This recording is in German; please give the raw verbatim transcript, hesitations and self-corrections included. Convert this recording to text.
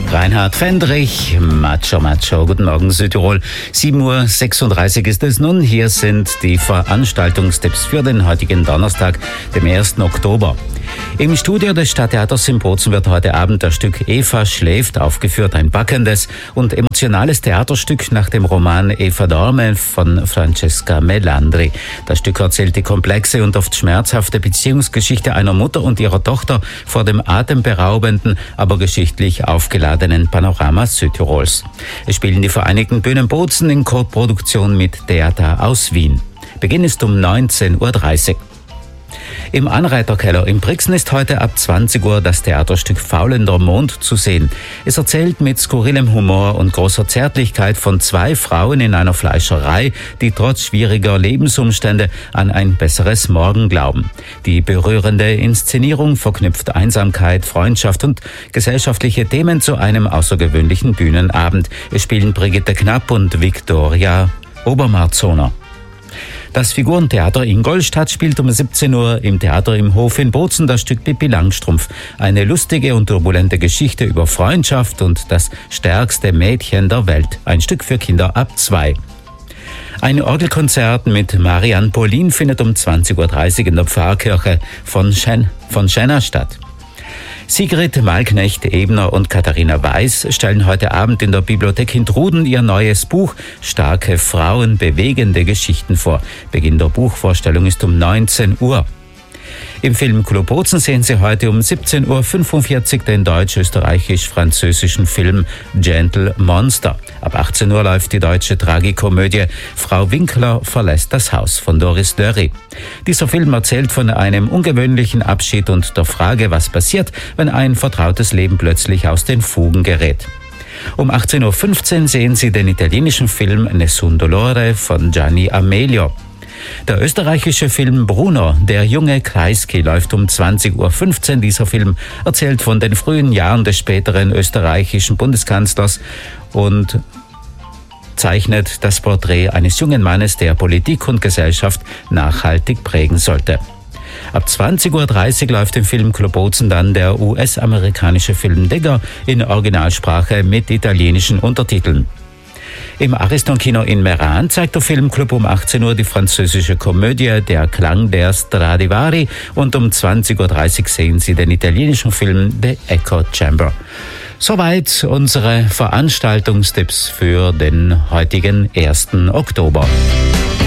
Reinhard Fendrich, Macho Macho, guten Morgen Südtirol. sieben Uhr sechsunddreißig ist es nun. Hier sind die Veranstaltungstipps für den heutigen Donnerstag, dem ersten Oktober. Im Studio des Stadttheaters in Bozen wird heute Abend das Stück Eva schläft aufgeführt, ein packendes und emotionales Theaterstück nach dem Roman Eva Dorme von Francesca Melandri. Das Stück erzählt die komplexe und oft schmerzhafte Beziehungsgeschichte einer Mutter und ihrer Tochter vor dem atemberaubenden, aber geschichtlich aufgeladenen Panorama Südtirols. Es spielen die Vereinigten Bühnen Bozen in Koproduktion mit Theater aus Wien. Beginn ist um neunzehn Uhr dreißig. Im Anreiterkeller in Brixen ist heute ab zwanzig Uhr das Theaterstück Faulender Mond zu sehen. Es erzählt mit skurrilem Humor und großer Zärtlichkeit von zwei Frauen in einer Fleischerei, die trotz schwieriger Lebensumstände an ein besseres Morgen glauben. Die berührende Inszenierung verknüpft Einsamkeit, Freundschaft und gesellschaftliche Themen zu einem außergewöhnlichen Bühnenabend. Es spielen Brigitte Knapp und Viktoria Obermarzoner. Das Figurentheater Ingolstadt spielt um siebzehn Uhr im Theater im Hof in Bozen das Stück Pippi Langstrumpf. Eine lustige und turbulente Geschichte über Freundschaft und das stärkste Mädchen der Welt. Ein Stück für Kinder ab zwei. Ein Orgelkonzert mit Marianne Paulin findet um zwanzig Uhr dreißig in der Pfarrkirche von, Schen- von Schenna statt. Sigrid Malknecht-Ebner und Katharina Weiß stellen heute Abend in der Bibliothek in Truden ihr neues Buch Starke Frauen, bewegende Geschichten vor. Beginn der Buchvorstellung ist um neunzehn Uhr. Im Filmclub Bozen sehen Sie heute um siebzehn Uhr fünfundvierzig den deutsch-österreichisch-französischen Film Gentle Monster. Ab achtzehn Uhr läuft die deutsche Tragikomödie Frau Winkler verlässt das Haus von Doris Dörri. Dieser Film erzählt von einem ungewöhnlichen Abschied und der Frage, was passiert, wenn ein vertrautes Leben plötzlich aus den Fugen gerät. Um achtzehn Uhr fünfzehn sehen Sie den italienischen Film Nessun Dolore von Gianni Amelio. Der österreichische Film Bruno, der junge Kreisky, läuft um zwanzig Uhr fünfzehn. Dieser Film erzählt von den frühen Jahren des späteren österreichischen Bundeskanzlers und zeichnet das Porträt eines jungen Mannes, der Politik und Gesellschaft nachhaltig prägen sollte. Ab zwanzig Uhr dreißig läuft im Filmclub Bozen dann der U S-amerikanische Film Digger in Originalsprache mit italienischen Untertiteln. Im Ariston-Kino in Meran zeigt der Filmclub um achtzehn Uhr die französische Komödie Der Klang der Stradivari und um zwanzig Uhr dreißig sehen Sie den italienischen Film The Echo Chamber. Soweit unsere Veranstaltungstipps für den heutigen ersten Oktober.